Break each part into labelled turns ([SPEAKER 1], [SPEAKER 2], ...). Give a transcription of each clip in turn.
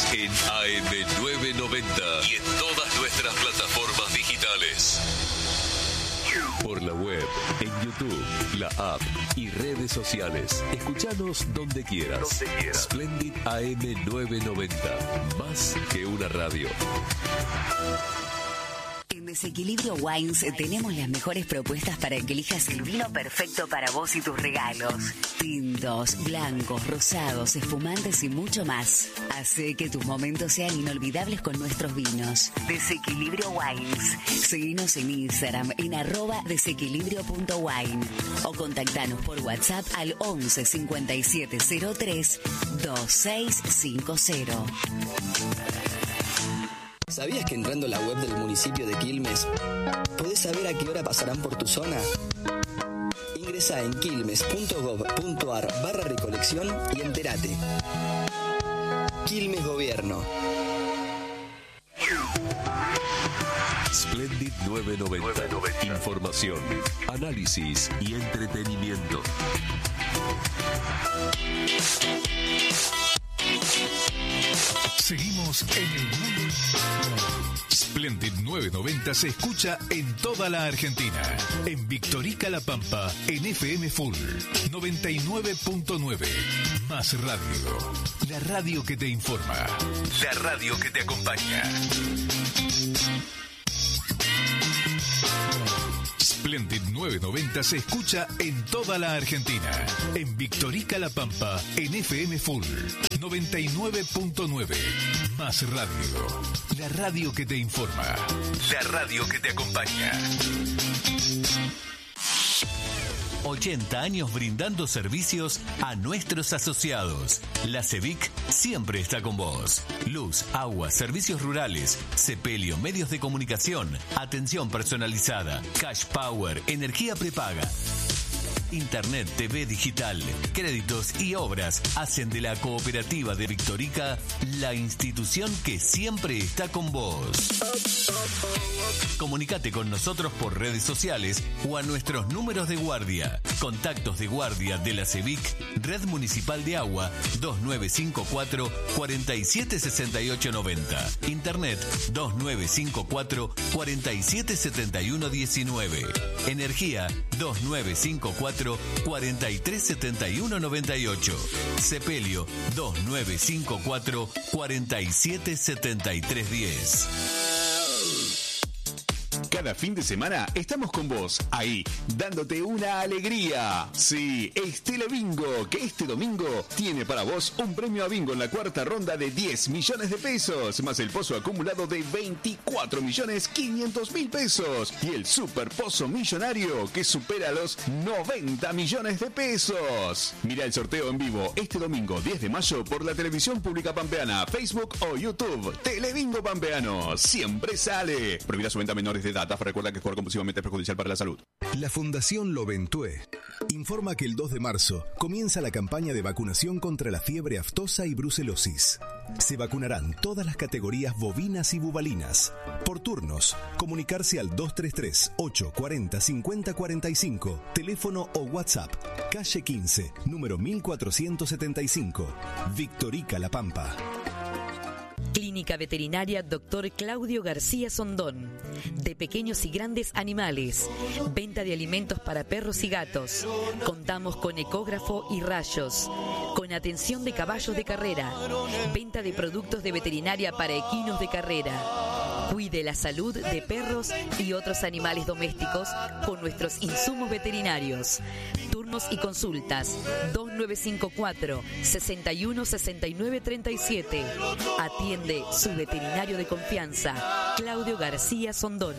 [SPEAKER 1] en AM990 y en todas nuestras plataformas digitales. Por la web, en YouTube, la app y redes sociales. Escuchanos donde quieras. Splendid AM990. Más que una radio.
[SPEAKER 2] En Desequilibrio Wines tenemos las mejores propuestas para que elijas el vino perfecto para vos y tus regalos. Tintos, blancos, rosados, espumantes y mucho más. Hace que tus momentos sean inolvidables con nuestros vinos. Desequilibrio Wines. Seguinos en Instagram en @desequilibrio.wine o contactanos por WhatsApp al 11 57 03 2650.
[SPEAKER 3] ¿Sabías que entrando a la web del municipio de Quilmes podés saber a qué hora pasarán por tu zona? Ingresá en quilmes.gov.ar/recolección y entérate. Quilmes Gobierno.
[SPEAKER 1] Splendid 990. Información, análisis y entretenimiento.
[SPEAKER 4] Seguimos en el mundo. Splendid 990 se escucha en toda la Argentina. En Victorica La Pampa, en FM Full 99.9. Más radio. La radio que te informa. La radio que te acompaña. Splendid 990 se escucha en toda la Argentina. En Victorica La Pampa, en FM Full 99.9. Más radio. La radio que te informa. La radio que te acompaña. 80 años brindando servicios a nuestros asociados. La CEVIC siempre está con vos. Luz, agua, servicios rurales, sepelio, medios de comunicación, atención personalizada, cash power, energía prepaga. Internet, TV digital, créditos y obras hacen de la cooperativa de Victorica la institución que siempre está con vos. Comunicate con nosotros por redes sociales o a nuestros números de guardia. Contactos de guardia de la CEVIC, Red Municipal de Agua, 2954 476890. Internet 2954 477119. Energía 2954 437198. Sepelio 2954 477310.
[SPEAKER 5] Cada fin de semana estamos con vos, ahí, dándote una alegría. Sí, es Telebingo, que este domingo tiene para vos un premio a bingo en la cuarta ronda de 10 millones de pesos, más el pozo acumulado de 24.500.000 pesos y el super pozo millonario que supera los 90 millones de pesos. Mira el sorteo en vivo este domingo 10 de mayo por la televisión pública pampeana, Facebook o YouTube. Telebingo Pampeano, siempre sale. Prohibida su venta a menores de edad. Recuerda que jugar compulsivamente es perjudicial para la salud.
[SPEAKER 6] La Fundación Loventué informa que el 2 de marzo comienza la campaña de vacunación contra la fiebre aftosa y brucelosis. Se vacunarán todas las categorías bovinas y bubalinas. Por turnos, comunicarse al 233-840-5045, teléfono o WhatsApp, calle 15, número 1475, Victorica La Pampa.
[SPEAKER 7] Clínica Veterinaria Dr. Claudio García Sondón. De pequeños y grandes animales. Venta de alimentos para perros y gatos. Contamos con ecógrafo y rayos. Con atención de caballos de carrera. Venta de productos de veterinaria para equinos de carrera. Cuide la salud de perros y otros animales domésticos con nuestros insumos veterinarios. Turnos y consultas 2954 61 69 37. Atiende su veterinario de confianza, Claudio García Sondón.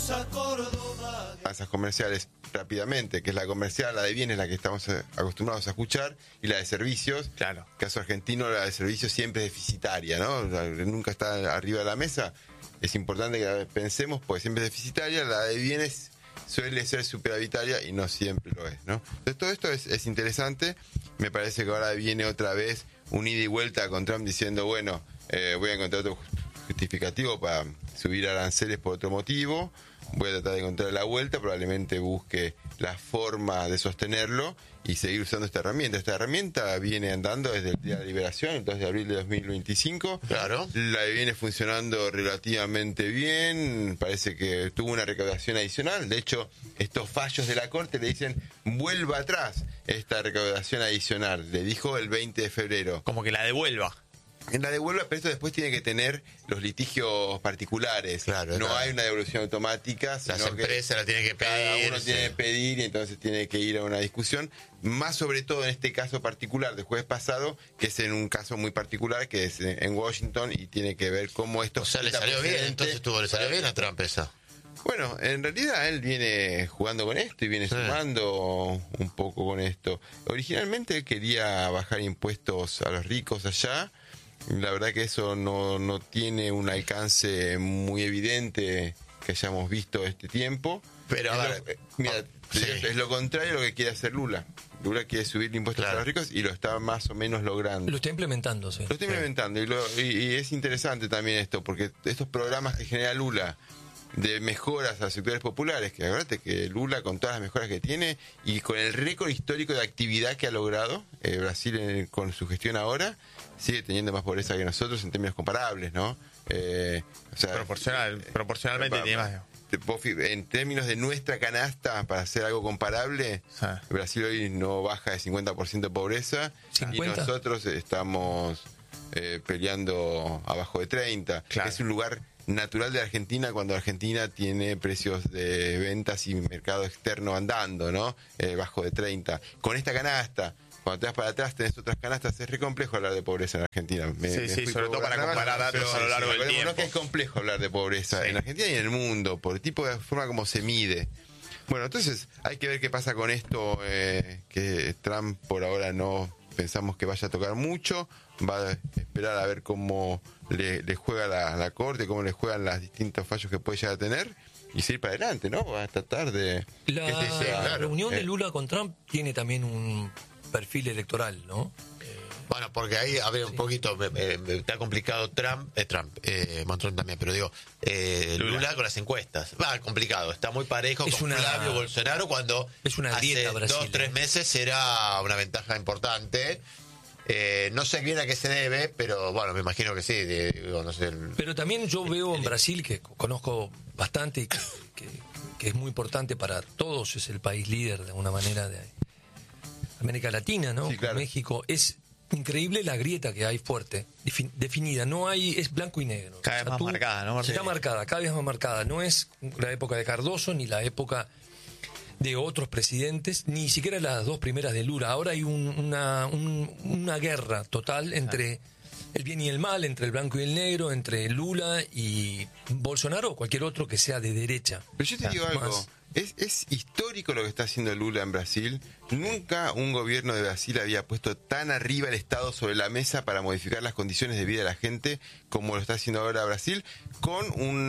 [SPEAKER 8] A esas comerciales rápidamente, que es la comercial, la de bienes, la que estamos acostumbrados a escuchar, y la de servicios. Claro. Caso argentino, la de servicios siempre es deficitaria, ¿no? Nunca está arriba de la mesa. Es importante que la pensemos, porque siempre es deficitaria. La de bienes suele ser superavitaria y no siempre lo es, ¿no? Entonces todo esto es interesante. Me parece que ahora viene otra vez un ida y vuelta con Trump diciendo, bueno, voy a encontrar otro justificativo para subir aranceles por otro motivo. Voy a tratar de encontrar la vuelta, probablemente busque la forma de sostenerlo y seguir usando esta herramienta. Esta herramienta viene andando desde el día de la liberación, el 2 de abril de 2025.
[SPEAKER 9] Claro.
[SPEAKER 8] La viene funcionando relativamente bien, parece que tuvo una recaudación adicional. De hecho, estos fallos de la Corte le dicen, vuelva atrás esta recaudación adicional. Le dijo el 20 de febrero.
[SPEAKER 9] Como que la devuelva.
[SPEAKER 8] En la devuelva, pero esto después tiene que tener los litigios particulares.
[SPEAKER 9] Claro,
[SPEAKER 8] no
[SPEAKER 9] claro.
[SPEAKER 8] hay una devolución automática.
[SPEAKER 9] Las
[SPEAKER 8] sino
[SPEAKER 9] empresas la tienen que pedir.
[SPEAKER 8] Cada uno
[SPEAKER 9] sí.
[SPEAKER 8] tiene que pedir y entonces tiene que ir a una discusión. Más sobre todo en este caso particular del jueves pasado, que es en un caso muy particular, que es en Washington y tiene que ver cómo esto...
[SPEAKER 9] O sea, le salió bien, entonces le salió bien a Trump esa.
[SPEAKER 8] Bueno, en realidad él viene jugando con esto y viene sumando un poco con esto. Originalmente él quería bajar impuestos a los ricos allá. La verdad que eso no tiene un alcance muy evidente que hayamos visto este tiempo.
[SPEAKER 9] Pero a ver,
[SPEAKER 8] es lo contrario a lo que quiere hacer Lula. Lula quiere subir impuestos a los ricos y lo está más o menos logrando.
[SPEAKER 10] Lo está implementando, sí.
[SPEAKER 8] Lo está implementando y es interesante también esto, porque estos programas que genera Lula de mejoras a sectores populares, que acuérdate que Lula, con todas las mejoras que tiene y con el récord histórico de actividad que ha logrado Brasil con su gestión ahora, sigue teniendo más pobreza que nosotros en términos comparables, ¿no? O sea,
[SPEAKER 9] proporcionalmente tiene más.
[SPEAKER 8] En términos de nuestra canasta, para hacer algo comparable, Brasil hoy no baja de 50% de pobreza
[SPEAKER 10] 50.
[SPEAKER 8] y nosotros estamos peleando abajo de 30.
[SPEAKER 9] Claro.
[SPEAKER 8] Es un lugar natural de Argentina cuando Argentina tiene precios de ventas y mercado externo andando, ¿no? Bajo de 30. Con esta canasta, cuando te vas para atrás tenés otras canastas, es re complejo hablar de pobreza en Argentina.
[SPEAKER 9] Sobre todo para comparar datos a lo largo del tiempo.
[SPEAKER 8] Que es complejo hablar de pobreza en Argentina y en el mundo, por el tipo de forma como se mide. Bueno, entonces hay que ver qué pasa con esto, que Trump por ahora no pensamos que vaya a tocar mucho, va a esperar a ver cómo le juega la Corte, cómo le juegan los distintos fallos que puede llegar a tener y seguir para adelante, ¿no? Va a tratar de...
[SPEAKER 10] La reunión de Lula con Trump tiene también un perfil electoral, ¿no?
[SPEAKER 9] Bueno, porque ahí, a ver, un poquito, está complicado Montrón también, pero digo, Lula con las encuestas. Va, complicado, está muy parejo con Flavio Bolsonaro cuando
[SPEAKER 10] es una grieta
[SPEAKER 9] hace 2-3 meses era una ventaja importante. No sé bien a qué se debe, pero bueno, me imagino que sí. No sé,
[SPEAKER 10] pero también yo veo en Brasil, que conozco bastante y que es muy importante para todos, es el país líder de alguna manera de América Latina, ¿no?
[SPEAKER 8] Sí, claro.
[SPEAKER 10] México, es increíble la grieta que hay fuerte, definida, no hay, es blanco y negro.
[SPEAKER 9] Cada vez más marcada, ¿no?
[SPEAKER 10] Está marcada, cada vez más marcada, no es la época de Cardoso ni la época de otros presidentes, ni siquiera las dos primeras de Lula. Ahora hay una guerra total entre el bien y el mal, entre el blanco y el negro, entre Lula y Bolsonaro o cualquier otro que sea de derecha.
[SPEAKER 8] Pero yo te digo algo, es histórico lo que está haciendo Lula en Brasil. Nunca un gobierno de Brasil había puesto tan arriba el Estado sobre la mesa para modificar las condiciones de vida de la gente como lo está haciendo ahora Brasil, con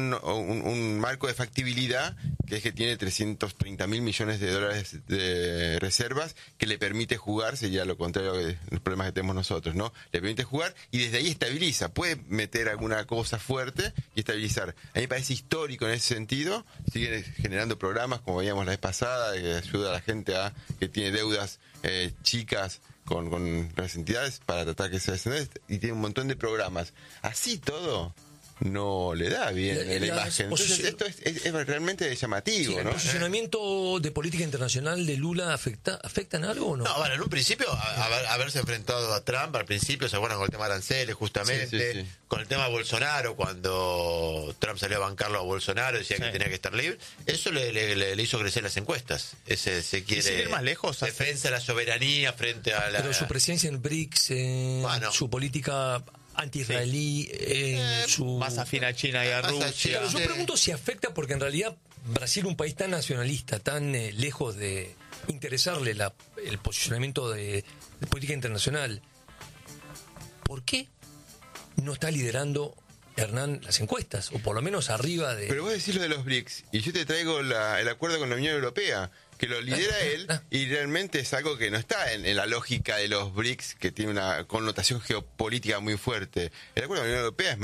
[SPEAKER 8] un marco de factibilidad que es que tiene 330.000 millones de dólares de reservas que le permite jugar, sería lo contrario de los problemas que tenemos nosotros, ¿no? Le permite jugar y desde ahí estabiliza, puede meter alguna cosa fuerte y estabilizar. A mí me parece histórico en ese sentido, sigue generando programas como veíamos la vez pasada, que ayuda a la gente que tiene deudas chicas con las entidades para tratar que se descenda, y tiene un montón de programas. Así todo no le da bien la imagen. Entonces esto es realmente llamativo,
[SPEAKER 10] sí,
[SPEAKER 8] ¿no?
[SPEAKER 10] ¿El posicionamiento de política internacional de Lula afecta en algo o no?
[SPEAKER 9] No, bueno, en un principio, haberse enfrentado a Trump, al principio, se acuerdan con el tema de aranceles, justamente, con el tema de Bolsonaro, cuando Trump salió a bancarlo a Bolsonaro, decía que tenía que estar libre, eso le hizo crecer las encuestas. Se quiere
[SPEAKER 11] ir más lejos,
[SPEAKER 9] defensa de la soberanía frente a la...
[SPEAKER 10] Pero su presencia en el BRICS, su política anti-israelí,
[SPEAKER 11] más afín a China y a Rusia.
[SPEAKER 10] Pero yo pregunto si afecta, porque en realidad Brasil, un país tan nacionalista, tan lejos de interesarle el posicionamiento de política internacional, ¿por qué no está liderando Hernán las encuestas? O por lo menos arriba de...
[SPEAKER 8] Pero vos decís lo de los BRICS, y yo te traigo el acuerdo con la Unión Europea, que lo lidera él, y realmente es algo que no está en la lógica de los BRICS, que tiene una connotación geopolítica muy fuerte. El acuerdo de la Unión Europea es más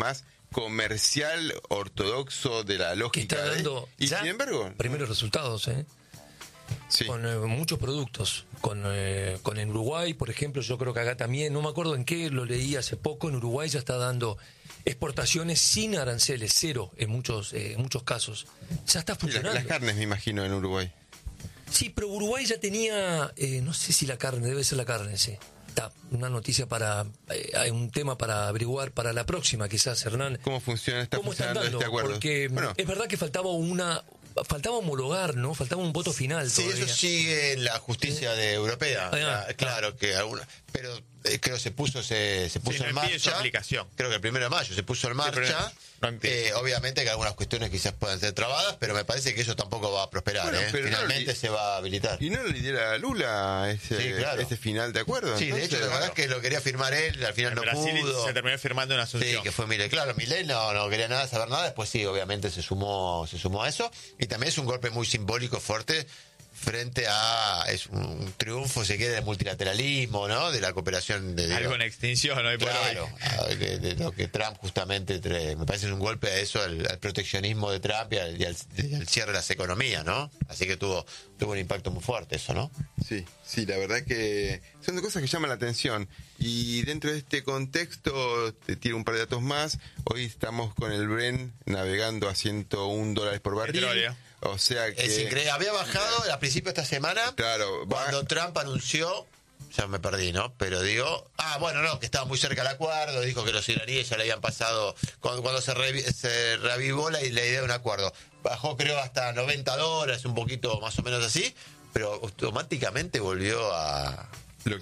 [SPEAKER 8] comercial ortodoxo de la lógica.
[SPEAKER 10] Está dando
[SPEAKER 8] y sin embargo,
[SPEAKER 10] primeros resultados,
[SPEAKER 8] sí.
[SPEAKER 10] Con muchos productos. Con en Uruguay, por ejemplo, yo creo que acá también, no me acuerdo en qué, lo leí hace poco, en Uruguay ya está dando exportaciones sin aranceles, cero en muchos casos. Ya está funcionando.
[SPEAKER 8] Las carnes, me imagino, en Uruguay.
[SPEAKER 10] Sí, pero Uruguay ya tenía, no sé si la carne, debe ser la carne, sí. Está una noticia hay un tema para averiguar para la próxima, quizás, Hernán.
[SPEAKER 8] ¿Cómo funciona? ¿Cómo están dando este acuerdo?
[SPEAKER 10] Porque es verdad que faltaba homologar, ¿no? Faltaba un voto final.
[SPEAKER 9] Sí,
[SPEAKER 10] todavía.
[SPEAKER 9] eso sigue en la justicia europea. Claro que alguna, pero creo que se puso en marcha.
[SPEAKER 11] Aplicación.
[SPEAKER 9] Creo que el 1 de mayo se puso en marcha. Obviamente que algunas cuestiones quizás puedan ser trabadas, pero me parece que eso tampoco va a prosperar. Finalmente se va a habilitar.
[SPEAKER 8] ¿Y no lo lidera Lula
[SPEAKER 9] claro.
[SPEAKER 8] ese final de acuerdo?
[SPEAKER 9] Sí,
[SPEAKER 8] entonces,
[SPEAKER 9] de hecho, la verdad es que lo quería firmar él, al final
[SPEAKER 11] en
[SPEAKER 9] no
[SPEAKER 11] Brasil
[SPEAKER 9] pudo.
[SPEAKER 11] se terminó firmando en Asunción.
[SPEAKER 9] Sí, que fue Milei. Claro, Milei no quería saber nada, después sí, obviamente se sumó a eso. Y también es un golpe muy simbólico, fuerte, frente a un triunfo, se queda del multilateralismo, ¿no? De la cooperación
[SPEAKER 11] algo en extinción hoy por hoy.
[SPEAKER 9] De lo que Trump justamente me parece un golpe a eso, al proteccionismo de Trump y al cierre de las economías, ¿no? Así que tuvo un impacto muy fuerte eso, ¿no?
[SPEAKER 8] Sí, la verdad que son cosas que llaman la atención. Y dentro de este contexto, te tiro un par de datos más. Hoy estamos con el Brent navegando a $101 por barril.
[SPEAKER 11] Petróleo.
[SPEAKER 8] O sea que...
[SPEAKER 9] Es increíble. Había bajado a principios de esta semana.
[SPEAKER 8] Claro.
[SPEAKER 9] Cuando Trump anunció, ya me perdí, ¿no? Pero digo... que estaba muy cerca del acuerdo. Dijo que los iraníes ya le habían pasado... Cuando se reavivó la idea de un acuerdo. Bajó, creo, hasta $90, un poquito más o menos así. Pero automáticamente volvió a...
[SPEAKER 8] Lo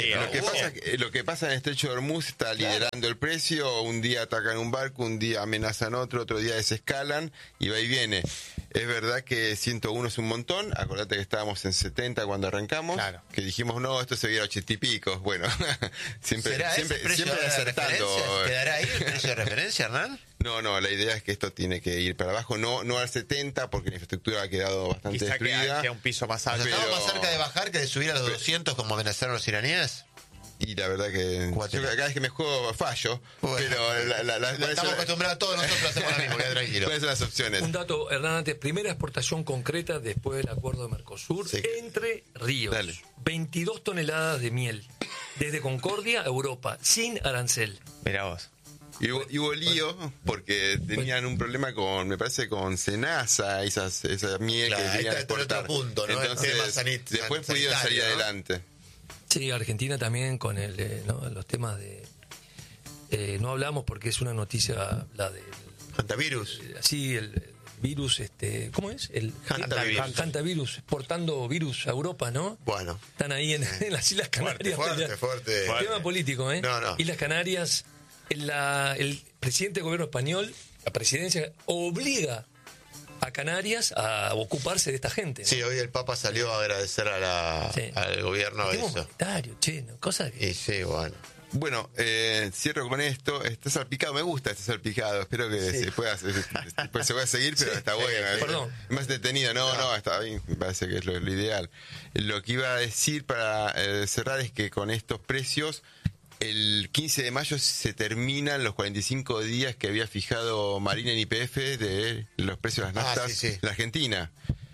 [SPEAKER 8] que pasa en el Estrecho de Hormuz está liderando el precio. Un día atacan un barco, un día amenazan otro día desescalan y va y viene. Es verdad que 101 es un montón. Acordate que estábamos en 70 cuando arrancamos, que dijimos no, esto se viera a 80 y pico. Bueno, siempre acertando.
[SPEAKER 9] ¿Quedará ahí el precio de referencia, Hernán?
[SPEAKER 8] No, la idea es que esto tiene que ir para abajo, no al 70, porque la infraestructura ha quedado bastante destruida.
[SPEAKER 11] Queda un piso más alto.
[SPEAKER 9] ¿Estamos más cerca de bajar que de subir a los 200 como amenazaron los iraníes?
[SPEAKER 8] Y la verdad que yo cada vez que me juego fallo, pero
[SPEAKER 9] estamos acostumbrados a todos nosotros a hacer lo mismo, queda tranquilo.
[SPEAKER 8] ¿Cuáles son las opciones?
[SPEAKER 10] Un dato, Hernán, antes, primera exportación concreta después del acuerdo de Mercosur entre ríos. 22 toneladas de miel, desde Concordia a Europa, sin arancel.
[SPEAKER 11] Mirá vos.
[SPEAKER 8] Y hubo lío porque tenían un problema me parece con Senasa, esa miel que querían exportar.
[SPEAKER 9] Otro punto, ¿no?
[SPEAKER 8] Entonces, después pudieron salir adelante.
[SPEAKER 10] Sí, Argentina también con los temas de... no hablamos porque es una noticia, la del...
[SPEAKER 9] Hantavirus.
[SPEAKER 10] Sí, el virus, ¿cómo es? El Hantavirus, exportando virus a Europa, ¿no?
[SPEAKER 9] Bueno.
[SPEAKER 10] Están ahí en las Islas Canarias.
[SPEAKER 9] Fuerte.
[SPEAKER 10] Tema político, ¿eh?
[SPEAKER 9] No.
[SPEAKER 10] Islas Canarias, el presidente del gobierno español, la presidencia, obliga a Canarias a ocuparse de esta gente, ¿no?
[SPEAKER 9] Sí, hoy el Papa salió a agradecer al gobierno eso.
[SPEAKER 10] Cosas que...
[SPEAKER 9] Sí, bueno.
[SPEAKER 8] Bueno, cierro con esto. Está salpicado, me gusta este salpicado. Espero que se pueda seguir, pero está bueno.
[SPEAKER 10] Perdón.
[SPEAKER 8] Más detenido, no, está bien. Me parece que es lo ideal. Lo que iba a decir para cerrar es que con estos precios, el 15 de mayo se terminan los 45 días que había fijado Marina en YPF de los precios de las naftas en la Argentina.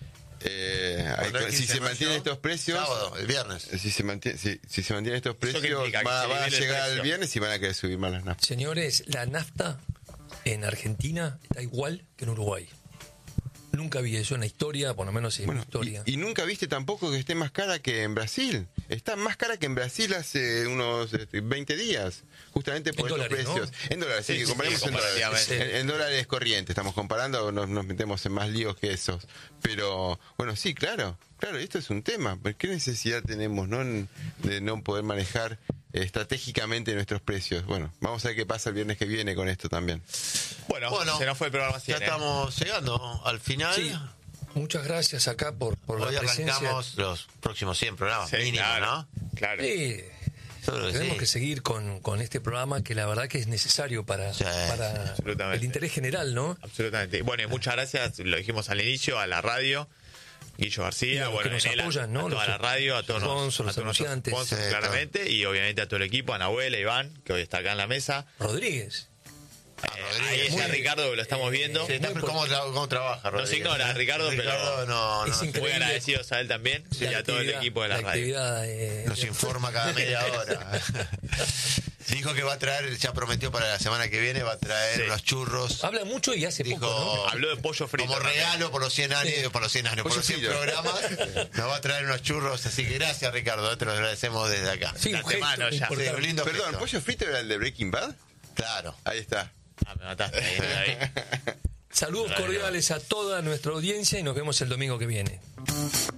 [SPEAKER 8] Si se mantienen estos precios,
[SPEAKER 9] sábado, el viernes.
[SPEAKER 8] Si se mantienen estos precios, va a llegar el viernes y van a querer subir más las naftas.
[SPEAKER 10] Señores, la nafta en Argentina está igual que en Uruguay. Nunca vi eso en la historia, por lo menos en mi historia.
[SPEAKER 8] Y nunca viste tampoco que esté más cara que en Brasil. Está más cara que en Brasil hace unos 20 días. Justamente por estos precios. ¿No? En dólares, sí, comparemos en dólares. En dólares corrientes estamos comparando, nos metemos en más líos que esos. Pero, bueno, sí, claro, esto es un tema. ¿Qué necesidad tenemos de no poder manejar estratégicamente nuestros precios? Bueno, vamos a ver qué pasa el viernes que viene con esto también.
[SPEAKER 11] Bueno, se nos fue el programa.
[SPEAKER 9] Ya estamos llegando al final.
[SPEAKER 10] Sí. Muchas gracias acá por la presencia. Hoy
[SPEAKER 9] arrancamos los próximos 100 programas, mínimo, ¿no?
[SPEAKER 11] Claro.
[SPEAKER 10] Sí. Tenemos que seguir con este programa que la verdad que es necesario para el interés general, ¿no?
[SPEAKER 11] Absolutamente. Bueno, y muchas gracias, lo dijimos al inicio, a la radio, Guillo García,
[SPEAKER 10] que nos apoyan, ¿no?
[SPEAKER 11] A toda la radio, a todos
[SPEAKER 10] los anunciantes,
[SPEAKER 11] claramente, y obviamente a todo el equipo, a Nahuel, a Iván, que hoy está acá en la mesa.
[SPEAKER 10] Rodríguez.
[SPEAKER 11] Ahí está Ricardo, que lo estamos viendo.
[SPEAKER 9] Sí, ¿Cómo trabaja Rodríguez?
[SPEAKER 11] Nos ignora Ricardo, pero
[SPEAKER 9] no,
[SPEAKER 11] muy agradecidos a él también y a todo el equipo de la radio.
[SPEAKER 9] Nos informa cada media hora. Dijo que va a traer, ya prometió para la semana que viene, va a traer unos churros.
[SPEAKER 10] Habla mucho y hace poco, ¿no?
[SPEAKER 11] Habló de pollo frito.
[SPEAKER 9] Como regalo por los 100 años, por los 100 programas, nos va a traer unos churros. Así que gracias, Ricardo, te lo agradecemos desde acá.
[SPEAKER 10] Sí,
[SPEAKER 11] de mano ya.
[SPEAKER 9] Sí, un lindo
[SPEAKER 8] Perdón,
[SPEAKER 9] gesto.
[SPEAKER 8] ¿pollo frito era el de Breaking Bad?
[SPEAKER 9] Claro.
[SPEAKER 8] Ahí está.
[SPEAKER 11] Me mataste ahí.
[SPEAKER 10] Saludos cordiales a toda nuestra audiencia y nos vemos el domingo que viene.